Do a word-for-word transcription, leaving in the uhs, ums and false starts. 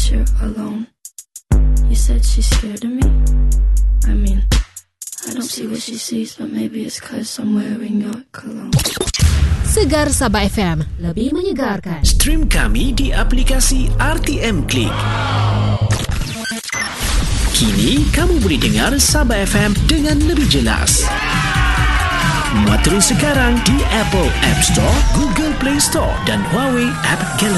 you're alone. You said she's scared of me. I mean, I don't see what she sees, but maybe it's cause I'm wearing your cologne. Segar Sabah F M, lebih menyegarkan. Stream kami di aplikasi R T M Click. Kini kamu boleh dengar Sabah F M dengan lebih jelas. Muat terus sekarang di Apple App Store, Google Play Store dan Huawei App Gallery.